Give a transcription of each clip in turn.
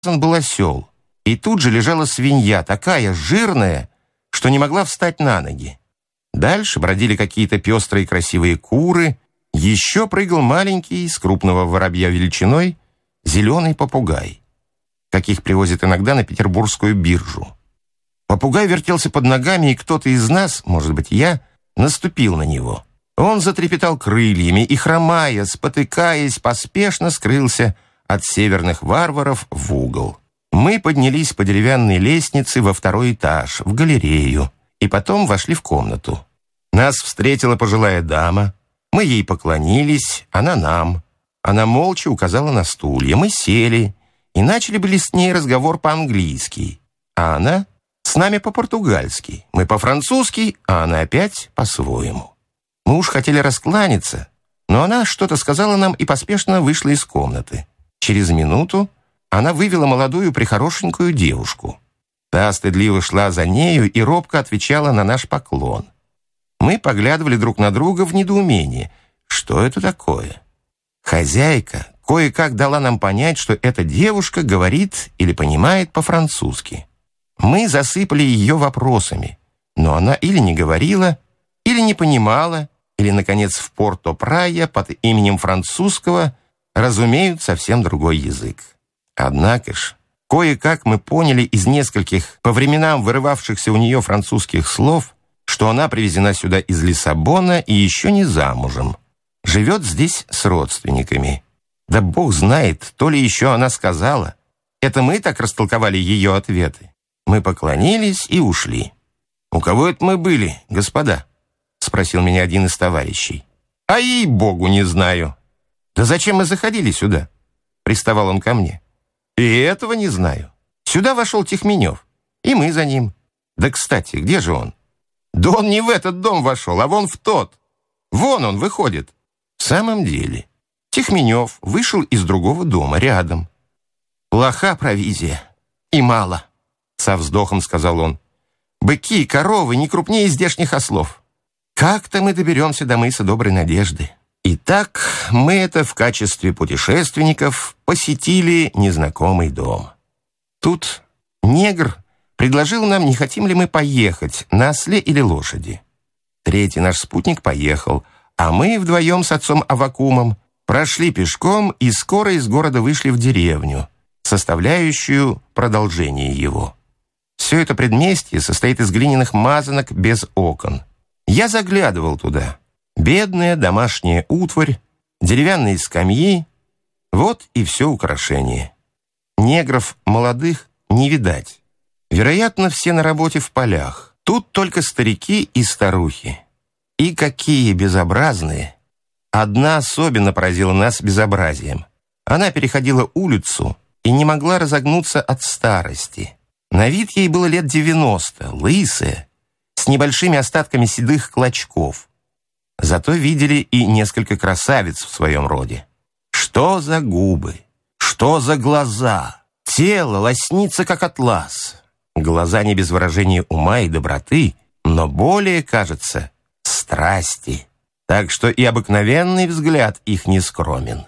был осел, и тут же лежала свинья, такая жирная, что не могла встать на ноги. Дальше бродили какие-то пестрые красивые куры, еще прыгал маленький, с крупного воробья величиной, зеленый попугай, каких привозят иногда на петербургскую биржу. Попугай вертелся под ногами, и кто-то из нас, может быть я, наступил на него. Он затрепетал крыльями и, хромая, спотыкаясь, поспешно скрылся от северных варваров в угол. Мы поднялись по деревянной лестнице во второй этаж, в галерею, и потом вошли в комнату. Нас встретила пожилая дама. Мы ей поклонились, она нам. Она молча указала на стулья. Мы сели и начали были с ней разговор по-английски, а она с нами по-португальски. Мы по-французски, а она опять по-своему. Мы уж хотели раскланяться, но она что-то сказала нам и поспешно вышла из комнаты. Через минуту она вывела молодую прихорошенькую девушку. Та стыдливо шла за нею и робко отвечала на наш поклон. Мы поглядывали друг на друга в недоумении. Что это такое? Хозяйка кое-как дала нам понять, что эта девушка говорит или понимает по-французски. Мы засыпали ее вопросами, но она или не говорила, или не понимала, или, наконец, в Порто-Прайя под именем французского разумеют совсем другой язык. Однако ж, кое-как мы поняли из нескольких по временам вырывавшихся у нее французских слов, что она привезена сюда из Лиссабона и еще не замужем. Живет здесь с родственниками. Да бог знает, то ли еще она сказала. Это мы так растолковали ее ответы. Мы поклонились и ушли. «У кого это мы были, господа?» — спросил меня один из товарищей. «А ей-богу, не знаю». «Да зачем мы заходили сюда?» — приставал он ко мне. «И этого не знаю. Сюда вошел Тихменев, и мы за ним. Да, кстати, где же он?» «Да он не в этот дом вошел, а вон в тот. Вон он выходит». В самом деле, Тихменев вышел из другого дома, рядом. «Плоха провизия. И мало», — со вздохом сказал он. «Быки и коровы не крупнее здешних ослов. Как-то мы доберемся до мыса Доброй Надежды». Итак, мы это в качестве путешественников посетили незнакомый дом. Тут негр предложил нам, не хотим ли мы поехать на осле или лошади. Третий наш спутник поехал, а мы вдвоем с отцом Аввакумом прошли пешком и скоро из города вышли в деревню, составляющую продолжение его. Все это предместье состоит из глиняных мазанок без окон. Я заглядывал туда. Бедная домашняя утварь, деревянные скамьи — вот и все украшение. Негров молодых не видать. Вероятно, все на работе в полях. Тут только старики и старухи. И какие безобразные! Одна особенно поразила нас безобразием. Она переходила улицу и не могла разогнуться от старости. На вид ей было лет 90, лысая, с небольшими остатками седых клочков. Зато видели и несколько красавиц в своем роде. Что за губы, что за глаза! Тело лоснится, как атлас. Глаза не без выражения ума и доброты, но более, кажется, страсти. Так что и обыкновенный взгляд их не скромен.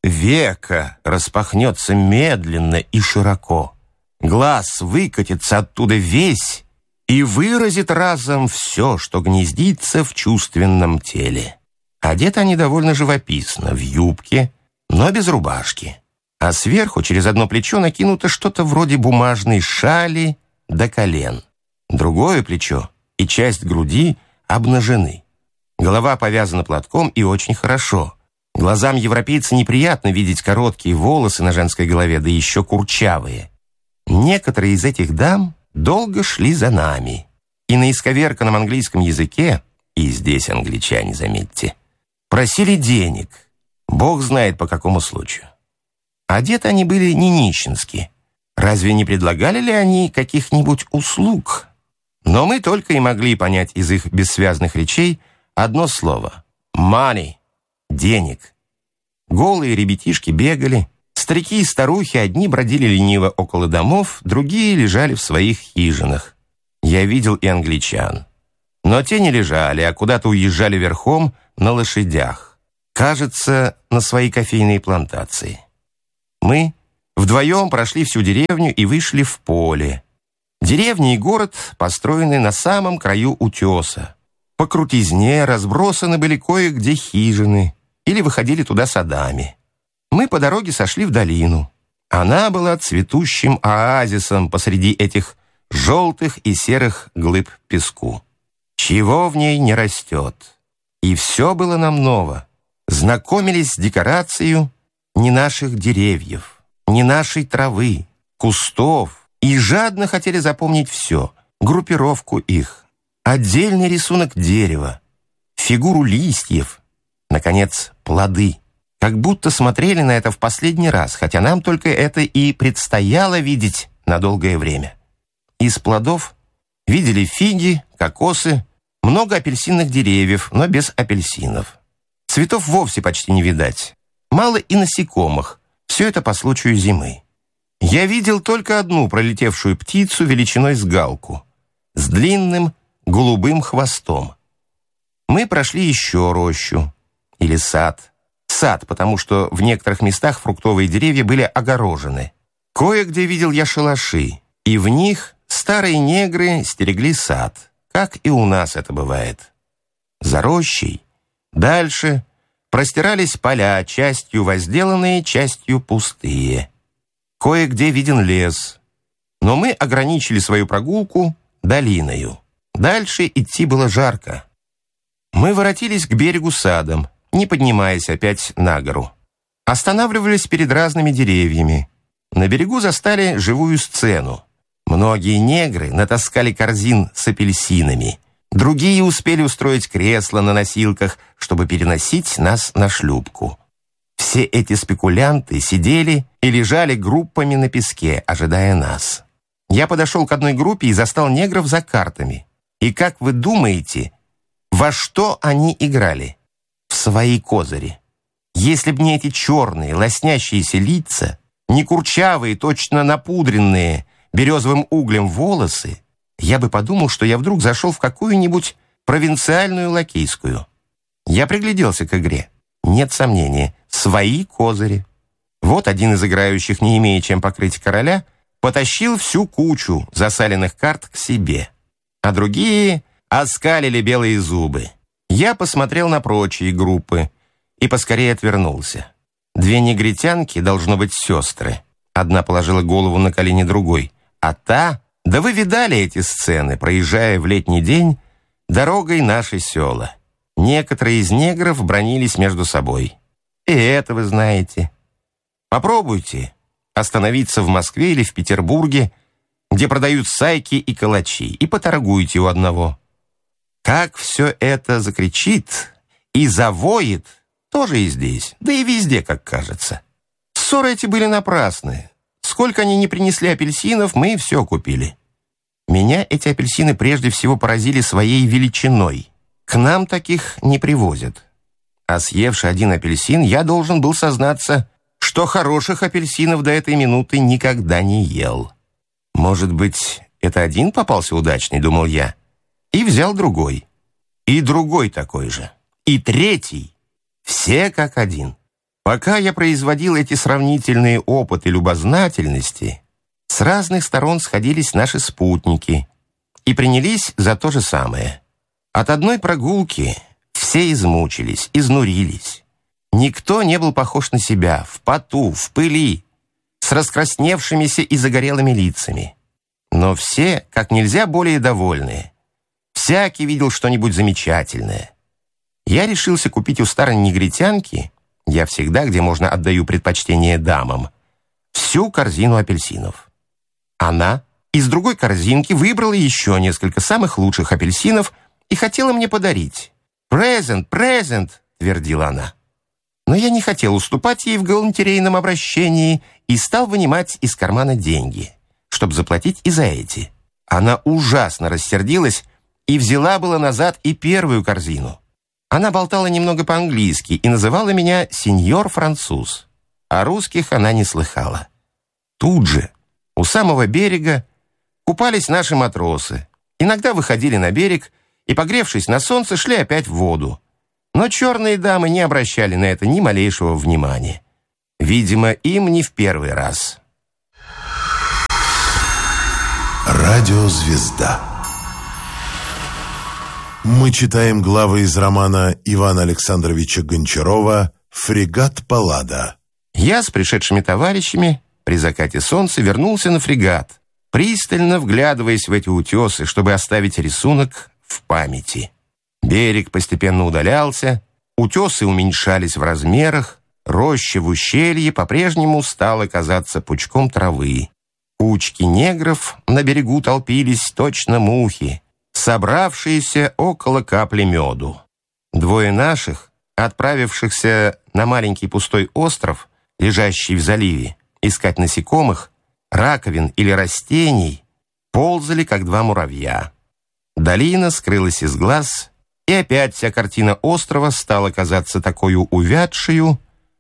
Веко распахнется медленно и широко. Глаз выкатится оттуда весь и выразит разом все, что гнездится в чувственном теле. Одеты они довольно живописно, в юбке, но без рубашки. А сверху через одно плечо накинуто что-то вроде бумажной шали до колен. Другое плечо и часть груди обнажены. Голова повязана платком и очень хорошо. Глазам европейца неприятно видеть короткие волосы на женской голове, да еще курчавые. Некоторые из этих дам долго шли за нами. И на исковерканном английском языке, и здесь англичане, заметьте, просили денег. Бог знает по какому случаю. Одеты они были не нищенски. Разве не предлагали ли они каких-нибудь услуг? Но мы только и могли понять из их бессвязных речей одно слово — money — денег. Голые ребятишки бегали, старики и старухи одни бродили лениво около домов, другие лежали в своих хижинах. Я видел и англичан. Но те не лежали, а куда-то уезжали верхом на лошадях. Кажется, на свои кофейные плантации. Мы Вдвоем прошли всю деревню и вышли в поле. Деревня и город построены на самом краю утеса. По крутизне разбросаны были кое-где хижины или выходили туда садами. Мы по дороге сошли в долину. Она была цветущим оазисом посреди этих желтых и серых глыб песку. Чего в ней не растет. И все было нам ново. Знакомились с декорацией не наших деревьев, не нашей травы, кустов, и жадно хотели запомнить все, группировку их, отдельный рисунок дерева, фигуру листьев, наконец, плоды. Как будто смотрели на это в последний раз, хотя нам только это и предстояло видеть на долгое время. Из плодов видели фиги, кокосы, много апельсинных деревьев, но без апельсинов. Цветов вовсе почти не видать. Мало и насекомых. Все это по случаю зимы. Я видел только одну пролетевшую птицу величиной с галку, с длинным голубым хвостом. Мы прошли еще рощу, или сад. Сад, потому что в некоторых местах фруктовые деревья были огорожены. Кое-где видел я шалаши, и в них старые негры стерегли сад, как и у нас это бывает. За рощей дальше простирались поля, частью возделанные, частью пустые. Кое-где виден лес, но мы ограничили свою прогулку долиною. Дальше идти было жарко. Мы воротились к берегу садом, не поднимаясь опять на гору. Останавливались перед разными деревьями. На берегу застали живую сцену. Многие негры натаскали корзин с апельсинами. Другие успели устроить кресла на носилках, чтобы переносить нас на шлюпку. Все эти спекулянты сидели и лежали группами на песке, ожидая нас. Я подошел к одной группе и застал негров за картами. И как вы думаете, во что они играли? В свои козыри. Если б не эти черные, лоснящиеся лица, не курчавые, точно напудренные березовым углем волосы, я бы подумал, что я вдруг зашел в какую-нибудь провинциальную лакейскую. Я пригляделся к игре. Нет сомнения, свои козыри. Вот один из играющих, не имея чем покрыть короля, потащил всю кучу засаленных карт к себе, а другие оскалили белые зубы. Я посмотрел на прочие группы и поскорее отвернулся. Две негритянки, должно быть, сестры. Одна положила голову на колени другой, а та... Да вы видали эти сцены, проезжая в летний день дорогой наши села. Некоторые из негров бранились между собой. И это вы знаете. Попробуйте остановиться в Москве или в Петербурге, где продают сайки и калачи, и поторгуйте у одного. Как все это закричит и завоет, тоже и здесь, да и везде, как кажется. Ссоры эти были напрасны. Сколько они не принесли апельсинов, мы все купили. Меня эти апельсины прежде всего поразили своей величиной. К нам таких не привозят. А съевши один апельсин, я должен был сознаться, что хороших апельсинов до этой минуты никогда не ел. Может быть, это один попался удачный, думал я, и взял другой. И другой такой же. И третий. Все как один. Пока я производил эти сравнительные опыты любознательности, с разных сторон сходились наши спутники и принялись за то же самое. От одной прогулки все измучились, изнурились. Никто не был похож на себя, в поту, в пыли, с раскрасневшимися и загорелыми лицами. Но все как нельзя более довольные. Всякий видел что-нибудь замечательное. Я решился купить у старой негритянки, я всегда, где можно, отдаю предпочтение дамам, всю корзину апельсинов. Она из другой корзинки выбрала еще несколько самых лучших апельсинов и хотела мне подарить. «Презент, презент!» — твердила она. Но я не хотел уступать ей в галантерейном обращении и стал вынимать из кармана деньги, чтобы заплатить и за эти. Она ужасно рассердилась и взяла было назад и первую корзину. Она болтала немного по-английски и называла меня сеньор француз, а русских она не слыхала. Тут же, у самого берега, купались наши матросы. Иногда выходили на берег и, погревшись на солнце, шли опять в воду. Но черные дамы не обращали на это ни малейшего внимания. Видимо, им не в первый раз. Радиозвезда. Мы читаем главы из романа Ивана Александровича Гончарова «Фрегат Паллада». Я с пришедшими товарищами при закате солнца вернулся на фрегат, пристально вглядываясь в эти утесы, чтобы оставить рисунок в памяти. Берег постепенно удалялся, утесы уменьшались в размерах, роща в ущелье по-прежнему стала казаться пучком травы. Кучки негров на берегу толпились точно мухи, собравшиеся около капли меду. Двое наших, отправившихся на маленький пустой остров, лежащий в заливе, искать насекомых, раковин или растений, ползали, как два муравья. Долина скрылась из глаз, и опять вся картина острова стала казаться такою увядшую,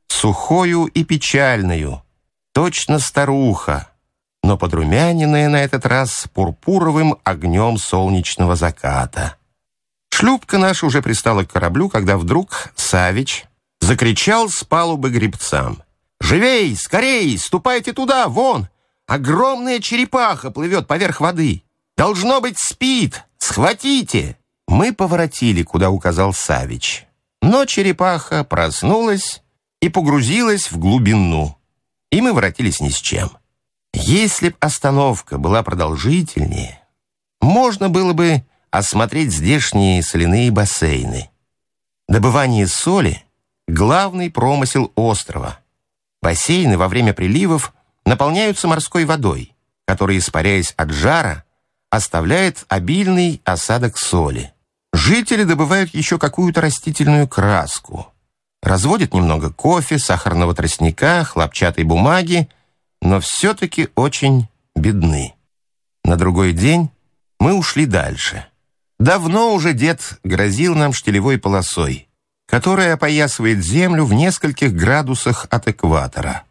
сухою и печальною, точно старуха, но подрумяненная на этот раз пурпуровым огнем солнечного заката. Шлюпка наша уже пристала к кораблю, когда вдруг Савич закричал с палубы гребцам: «Живей, скорей, ступайте туда, вон! Огромная черепаха плывет поверх воды! Должно быть, спит! Схватите!» Мы поворотили, куда указал Савич. Но черепаха проснулась и погрузилась в глубину, и мы воротились ни с чем. Если б остановка была продолжительнее, можно было бы осмотреть здешние соляные бассейны. Добывание соли — главный промысел острова. Бассейны во время приливов наполняются морской водой, которая, испаряясь от жара, оставляет обильный осадок соли. Жители добывают еще какую-то растительную краску, разводят немного кофе, сахарного тростника, хлопчатой бумаги, но все-таки очень бедны. На другой день мы ушли дальше. Давно уже дед грозил нам штилевой полосой, которая опоясывает землю в нескольких градусах от экватора.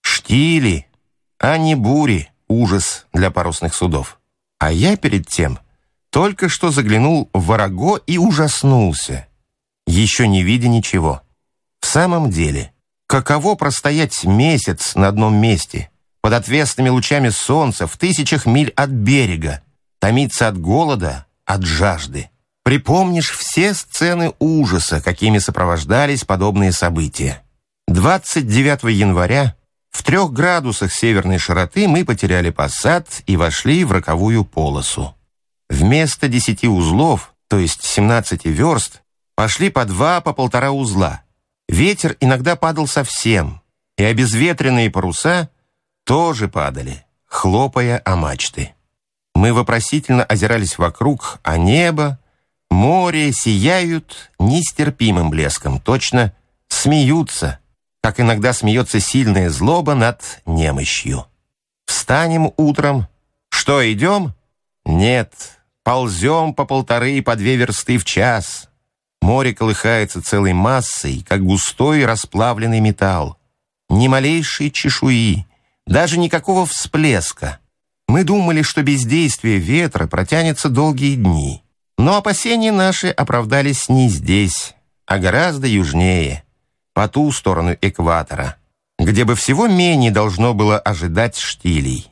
Штили, а не бури, ужас для парусных судов. А я перед тем только что заглянул в Варагу и ужаснулся, еще не видя ничего. В самом деле, каково простоять месяц на одном месте, под отвесными лучами солнца, в тысячах миль от берега, томиться от голода, от жажды. Припомнишь все сцены ужаса, какими сопровождались подобные события. 29 января в 3 градусах северной широты мы потеряли посад и вошли в роковую полосу. Вместо 10 узлов, то есть 17 верст, пошли по 2, по 1,5 узла. Ветер иногда падал совсем, и обезветренные паруса тоже падали, хлопая о мачты. Мы вопросительно озирались вокруг, а небо, море сияют нестерпимым блеском, точно смеются, как иногда смеется сильная злоба над немощью. Встанем утром. Что, идем? Нет, ползем по 1,5 и по 2 версты в час. Море колыхается целой массой, как густой расплавленный металл. Ни малейшей чешуи, даже никакого всплеска. Мы думали, что бездействие ветра протянется долгие дни. Но опасения наши оправдались не здесь, а гораздо южнее, по ту сторону экватора, где бы всего менее должно было ожидать штилей.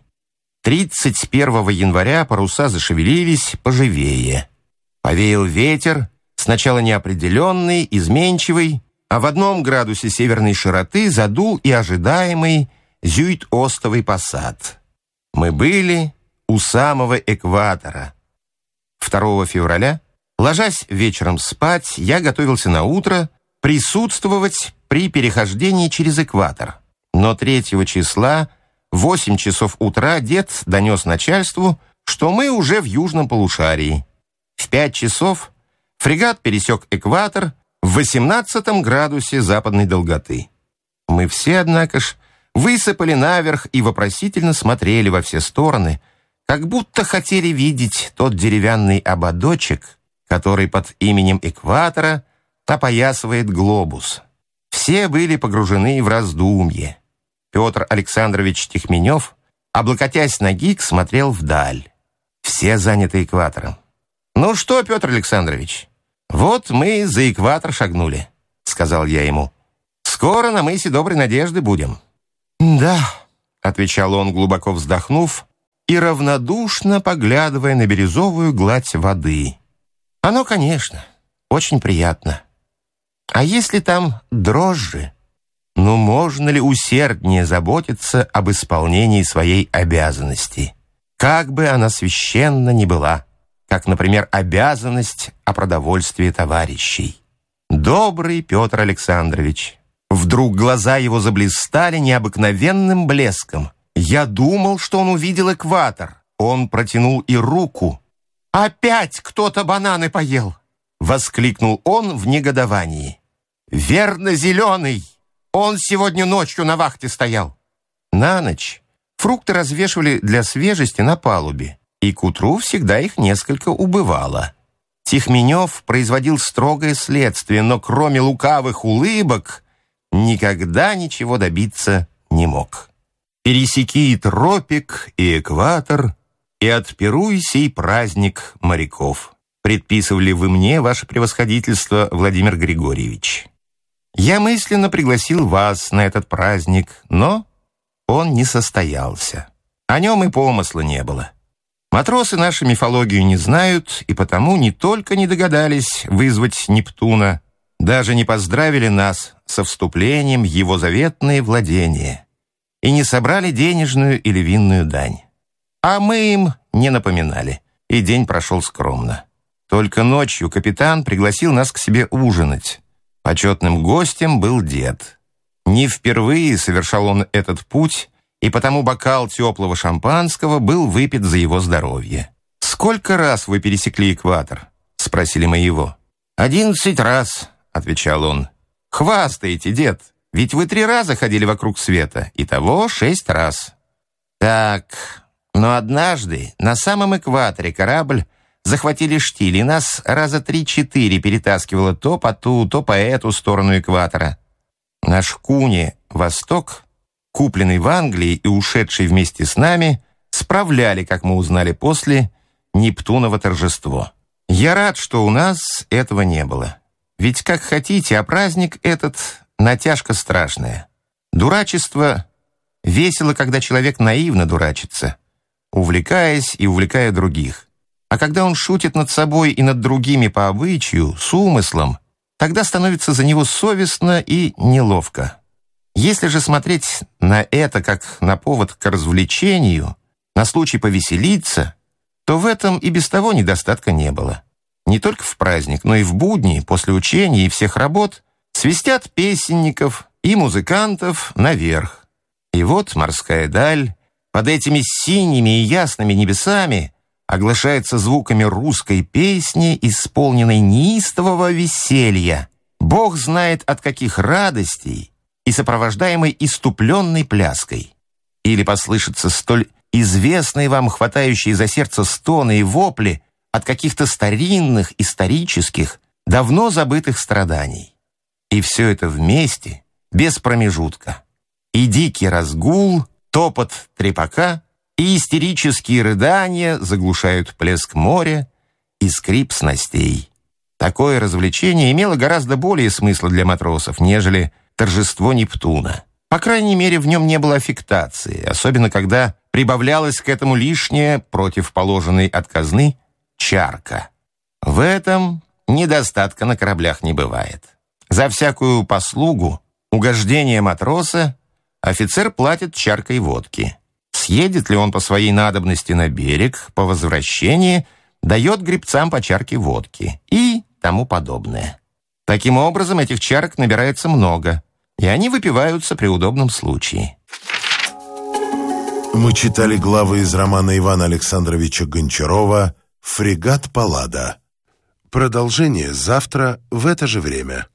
31 января паруса зашевелились поживее. Повеял ветер, сначала неопределенный, изменчивый, а в 1 градусе северной широты задул и ожидаемый зюит-остовый посад. Мы были у самого экватора. 2 февраля, ложась вечером спать, я готовился на утро присутствовать при перехождении через экватор. Но 3 числа в 8 часов утра дед донес начальству, что мы уже в южном полушарии. В 5 часов фрегат пересек экватор в 18 градусе западной долготы. Мы все, однако ж, высыпали наверх и вопросительно смотрели во все стороны, как будто хотели видеть тот деревянный ободочек, который под именем экватора опоясывает глобус. Все были погружены в раздумье. Петр Александрович Тихменев, облокотясь на гик, смотрел вдаль. Все заняты экватором. «Ну что, Петр Александрович, вот мы за экватор шагнули», — сказал я ему. «Скоро на мысе Доброй Надежды будем». «Да», — отвечал он, глубоко вздохнув, и равнодушно поглядывая на бирюзовую гладь воды. Оно, конечно, очень приятно. А если там дрожжи? Ну, можно ли усерднее заботиться об исполнении своей обязанности, как бы она священна ни была, как, например, обязанность о продовольствии товарищей? Добрый Петр Александрович. Вдруг глаза его заблистали необыкновенным блеском. Я думал, что он увидел экватор. Он протянул и руку. «Опять кто-то бананы поел!» — воскликнул он в негодовании. «Верно, зеленый! Он сегодня ночью на вахте стоял!» На ночь фрукты развешивали для свежести на палубе, и к утру всегда их несколько убывало. Тихменев производил строгое следствие, но кроме лукавых улыбок никогда ничего добиться не мог. «Пересеки и тропик, и экватор, и отпируй сей праздник моряков», предписывали вы мне, ваше превосходительство, Владимир Григорьевич. Я мысленно пригласил вас на этот праздник, но он не состоялся. О нем и помысла не было. Матросы нашу мифологию не знают, и потому не только не догадались вызвать Нептуна, даже не поздравили нас со вступлением в его заветные владения и не собрали денежную или винную дань. А мы им не напоминали, и день прошел скромно. Только ночью капитан пригласил нас к себе ужинать. Почетным гостем был дед. Не впервые совершал он этот путь, и потому бокал теплого шампанского был выпит за его здоровье. «Сколько раз вы пересекли экватор?» — спросили мы его. 11 раз», — отвечал он. «Хвастаете, дед, ведь вы 3 раза ходили вокруг света, итого 6 раз». «Так, но однажды на самом экваторе корабль захватили штиль, и нас раза 3-4 перетаскивало то по ту, то по эту сторону экватора. На шхуне «Восток», купленный в Англии и ушедший вместе с нами, справляли, как мы узнали после, Нептуново торжество. Я рад, что у нас этого не было. Ведь, как хотите, а праздник этот — натяжка страшная. Дурачество весело, когда человек наивно дурачится, увлекаясь и увлекая других. А когда он шутит над собой и над другими по обычаю, с умыслом, тогда становится за него совестно и неловко. Если же смотреть на это как на повод к развлечению, на случай повеселиться, то в этом и без того недостатка не было. Не только в праздник, но и в будни, после учений и всех работ, свистят песенников и музыкантов наверх. И вот морская даль под этими синими и ясными небесами оглашается звуками русской песни, исполненной неистового веселья. Бог знает от каких радостей, и сопровождаемой иступленной пляской. Или послышатся столь известные вам, хватающие за сердце стоны и вопли от каких-то старинных, исторических, давно забытых страданий. И все это вместе, без промежутка. И дикий разгул, топот трепака, и истерические рыдания заглушают плеск моря и скрип снастей. Такое развлечение имело гораздо более смысла для матросов, нежели торжество Нептуна. По крайней мере, в нем не было аффектации, особенно когда прибавлялось к этому лишнее, против положенной от казны, чарка. В этом недостатка на кораблях не бывает. За всякую послугу, угождение матроса, офицер платит чаркой водки. Съедет ли он по своей надобности на берег, по возвращении дает гребцам по чарке водки и тому подобное. Таким образом, этих чарок набирается много, и они выпиваются при удобном случае. Мы читали главы из романа Ивана Александровича Гончарова «Фрегат Паллада». Продолжение завтра в это же время.